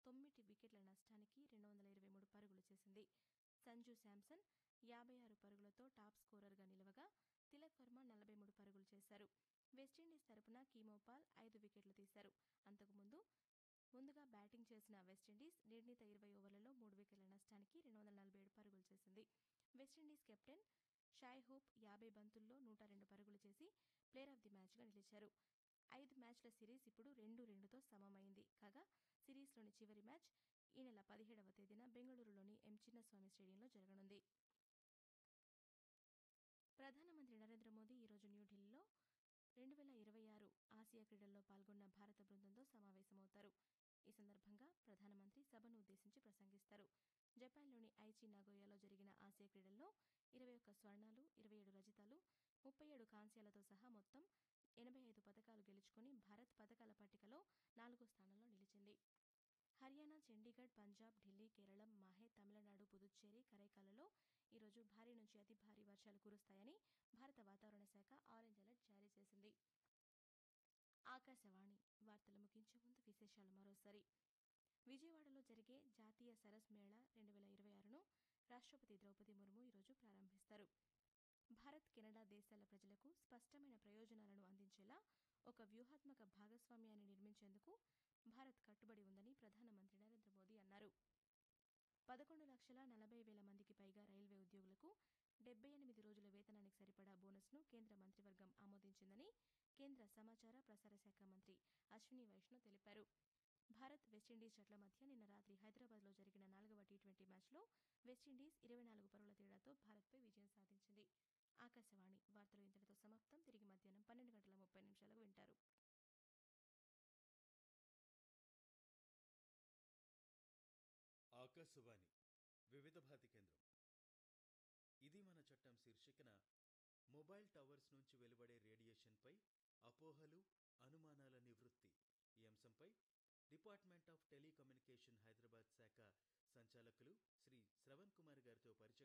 9 వికెట్ల నష్టానికి 223 పరుగులు చేసింది. సంజు శాంసన్ 56 పరుగులతో టాప్ స్కోరర్గా నిలవగా తిలక్ వర్మ 43 పరుగులు చేశారు. వెస్టిండీస్ తరపున కీమోపాల్ 5 వికెట్లు తీశారు. ముందుగా బ్యాటింగ్ చేసిన వెస్టిండీస్ నిర్ణీత 20 ఓవర్లలో 3 వికెట్ల నష్టానికి 247 పరుగులు చేసింది. వెస్టిండీస్ కెప్టెన్ షాయ్ హోప్ 50 బంతుల్లో 102 పరుగులు చేసి ప్లేయర్ ఆఫ్ ది మ్యాచ్గా నిలిచారు. 5 మ్యాచ్ల సిరీస్ ఇప్పుడు 2-2తో సమమైంది. కాగా సిరీస్లోని చివరి మ్యాచ్ ఈ నెల 17వ తేదీన బెంగళూరులోని ఎం చిన్నస్వామి స్టేడియంలో జరగనుంది. ప్రధానమంత్రి నరేంద్ర మోదీ ఈరోజు న్యూఢిల్లీలో 2026 ఆసియా క్రీడల్లో పాల్గొన్న భారత బృందంతో సమావేశమవుతారు. ఈ సందర్భంగా ప్రధానమంత్రి సభను ఉద్దేశించి ప్రసంగిస్తారు. జపాన్లోని ఐచి నాగోయాలో జరిగిన ఆసియా క్రీడల్లో 21 స్వర్ణాలు, 27 రజతాలు, 37 కాంస్యాలతో సహా మొత్తం 85 పతకాలు గెలుచుకుని భారత్ పతకాల పట్టికలో 4వ స్థానంలో నిలిచింది. హర్యానా, చండీగఢ్, పంజాబ్, ఢిల్లీ, కేరళం, మాహే, తమిళనాడు, పుదుచ్చేరి, కరైకాలలో ఈరోజు భారీ నుంచి అతి భారీ వర్షాలు కురుస్తాయని భారత వాతావరణ శాఖ ఆరెంజ్ అలర్ట్ జారీ చేసింది. ఆకాశవాణి వార్తలు ముగించే ముందు విశేషాలు మరోసారి. విజయవాడలో జరిగే జాతీయ సరస్ మేళా 2026ను రాష్ట్రపతి ద్రౌపది ముర్ము ఈరోజు ప్రారంభిస్తారు. భారత్, కెనడా దేశాల ప్రజలకు స్పష్టమైన ప్రయోజనాలను అందించేలా ఒక వ్యూహాత్మక భాగస్వామ్యాన్ని నిర్మించేందుకు భారత్ కట్టుబడి ఉందని ప్రధానమంత్రి నరేంద్ర మోదీ అన్నారు. 11,40,000 మందికి పైగా రైల్వే ఉద్యోగులకు 78 రోజుల వేతనానికి సరిపడా బోనస్ను కేంద్ర మంత్రివర్గం ఆమోదించిందని కేంద్ర సమాచార ప్రసార శాఖ మంత్రి అశ్విని వైష్ణవ్ తెలిపారు. భారత్, వెస్టిండీస్ జట్ల మధ్య నిన్న రాత్రి హైదరాబాద్లో జరిగిన 4వ టీ20 మ్యాచ్లో వెస్టిండీస్ 24 పరుగుల తేడాతో భారత్పై విజయం సాధించింది. ఆకాశవాణి వార్తలు ఇంతటితో సమాప్తం. తిరిగి మధ్యాహ్నం 12:30 వింటారు. ఆకాశవాణి వివిధ భారతి కేంద్రం. ఇది మన చట్టం శీర్షికన మొబైల్ టవర్స్ నుంచి వెలువడే రేడియేషన్పై అపోహలు, అనుమానాల నివృత్తి ఈ అంశంపై డిపార్ట్మెంట్ ఆఫ్ టెలికమ్యూనికేషన్ హైదరాబాద్ శాఖ సంచాలకులు శ్రీ శ్రవణ్ కుమార్ గారితో పరిచయం